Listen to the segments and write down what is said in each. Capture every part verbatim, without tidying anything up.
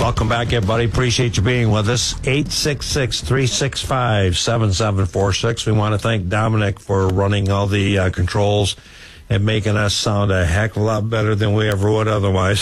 Welcome back, everybody. Appreciate you being with us. eight six six, three six five, seven seven four six. We want to thank Dominic for running all the uh, controls and making us sound a heck of a lot better than we ever would otherwise.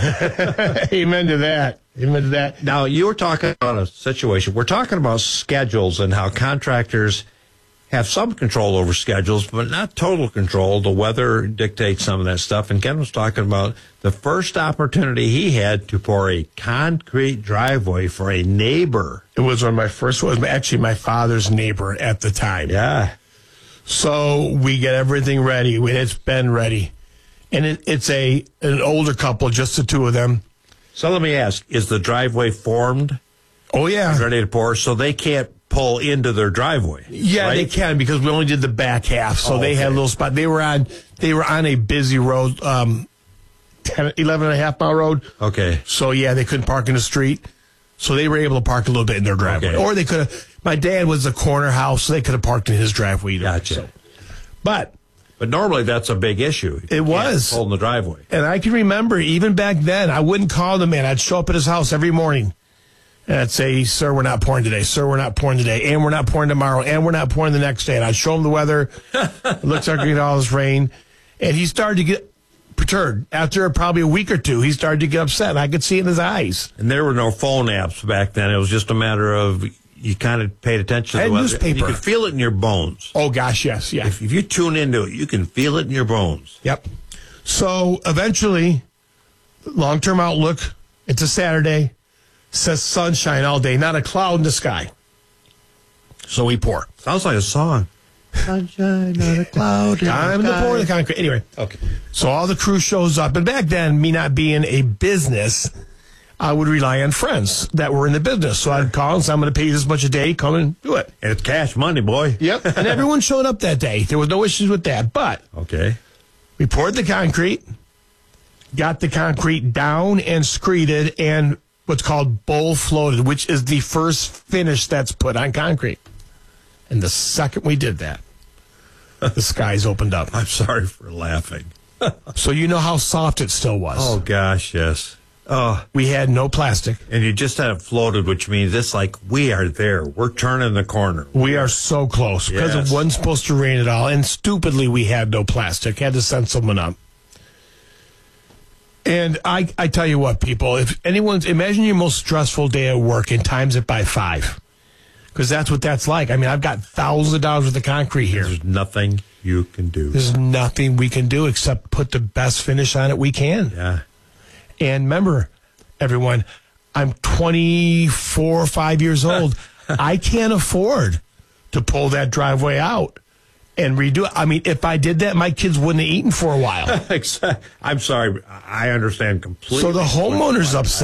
Amen to that. Amen to that. Now, you were talking about a situation. We're talking about schedules and how contractors have some control over schedules, but not total control. The weather dictates some of that stuff. And Ken was talking about the first opportunity he had to pour a concrete driveway for a neighbor. It was one of my first ones, actually my father's neighbor at the time. Yeah. So we get everything ready. It's been ready. And it, it's a an older couple, just the two of them. So let me ask, is the driveway formed? Oh, yeah. Ready to pour, so they can't pull into their driveway. Yeah, right? they can, because we only did the back half. So oh, they okay. had a little spot. They were on they were on a busy road, um, ten, eleven and a half mile road. Okay. So, yeah, they couldn't park in the street. So they were able to park a little bit in their driveway. Okay. Or they could have, my dad was a corner house, so they could have parked in his driveway either. Gotcha. So. But But normally that's a big issue. It was. Pull in the driveway. And I can remember, even back then, I wouldn't call the man. I'd show up at his house every morning. And I'd say, sir, we're not pouring today. Sir, we're not pouring today. And we're not pouring tomorrow. And we're not pouring the next day. And I'd show him the weather. It looks like we get all this rain. And he started to get perturbed. After probably a week or two, he started to get upset. And I could see it in his eyes. And there were no phone apps back then. It was just a matter of you kind of paid attention to And the weather. newspaper. You could feel it in your bones. Oh, gosh, yes. Yeah. If, if you tune into it, you can feel it in your bones. Yep. So eventually, long-term outlook, it's a Saturday, says sunshine all day, not a cloud in the sky. So we pour. Sounds like a song. Sunshine, not a cloud in Time the to pour the sky. concrete. Anyway, Okay. so all the crew shows up. And back then, me not being a business, I would rely on friends that were in the business. So I'd call and say, I'm going to pay you this much a day. Come and do it. And it's cash money, boy. Yep. And everyone showed up that day. There was no issues with that. But Okay. we poured the concrete, got the concrete down and screeded and what's called bowl floated, which is the first finish that's put on concrete. And the second we did that, the skies opened up. I'm sorry for laughing. So you know how soft it still was. Oh, gosh, yes. Oh, We had no plastic. and you just had it floated, which means it's like we are there. We're turning the corner. We are so close because Yes. it wasn't supposed to rain at all. And stupidly, we had no plastic. Had to send someone up. And I, I tell you what, people, if anyone's, imagine your most stressful day at work and times it by five. Because that's what that's like. I mean, I've got thousands of dollars worth of concrete here. There's nothing you can do. There's nothing we can do except put the best finish on it we can. Yeah. And remember, everyone, I'm twenty-four or five years old. I can't afford to pull that driveway out and redo it. I mean, if I did that, my kids wouldn't have eaten for a while. I'm sorry. I understand completely. So the homeowner's upset.